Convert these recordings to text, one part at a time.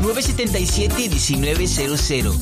977-1900.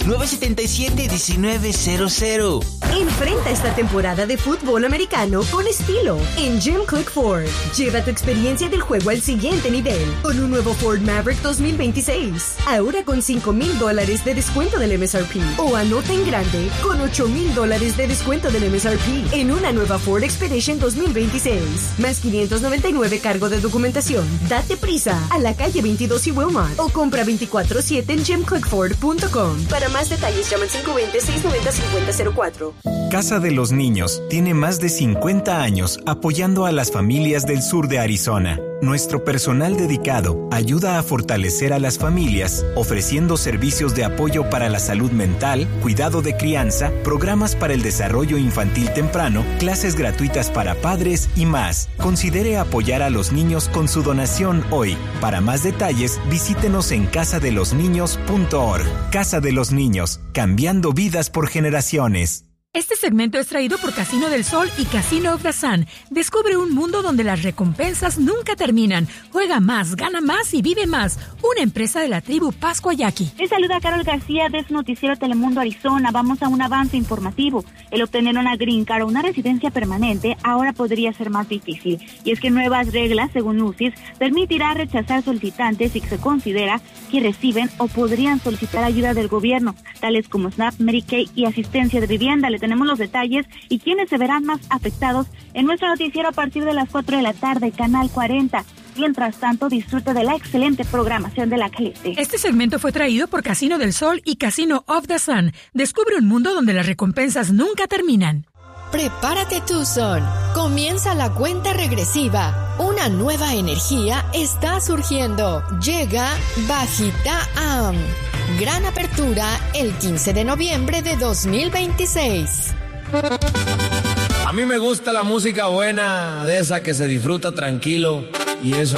977-1900. Enfrenta esta temporada de fútbol americano con estilo en Jim Click Ford. Lleva tu experiencia del juego al siguiente nivel con un nuevo Ford Maverick 2026. Ahora con $5,000 de descuento del MSRP. O anota en grande con $8,000 de descuento del MSRP en una nueva Ford Expedition 2026. Más $599 cargo de documentación. Date prisa a la calle 22 y Wilmot o compra 24/7 en jimclickford.com. Para más detalles llama al 520-690-5004. Casa de los Niños tiene más de 50 años apoyando a las familias del sur de Arizona. Nuestro personal dedicado ayuda a fortalecer a las familias, ofreciendo servicios de apoyo para la salud mental, cuidado de crianza, programas para el desarrollo infantil temprano, clases gratuitas para padres y más. Considere apoyar a los niños con su donación hoy. Para más detalles, visítenos en casadelosniños.org. Casa de los Niños, cambiando vidas por generaciones. Este segmento es traído por Casino del Sol y Casino of the Sun. Descubre un mundo donde las recompensas nunca terminan. Juega más, gana más y vive más. Una empresa de la tribu Pascua Yaqui. Les saluda Carol García de su noticiero Telemundo Arizona. Vamos a un avance informativo. El obtener una green card o una residencia permanente ahora podría ser más difícil. Y es que nuevas reglas, según UCIS, permitirá rechazar solicitantes si se considera que reciben o podrían solicitar ayuda del gobierno, tales como SNAP, Medicaid y asistencia de vivienda. Tenemos los detalles y quiénes se verán más afectados en nuestro noticiero a partir de las 4 de la tarde, Canal 40. Mientras tanto, disfruta de la excelente programación de La Caleste. Este segmento fue traído por Casino del Sol y Casino of the Sun. Descubre un mundo donde las recompensas nunca terminan. Prepárate Tucson. Comienza la cuenta regresiva. Una nueva energía está surgiendo. Llega Bajita Am. Gran apertura el 15 de noviembre de 2026. A mí me gusta la música buena, de esa que se disfruta tranquilo, y eso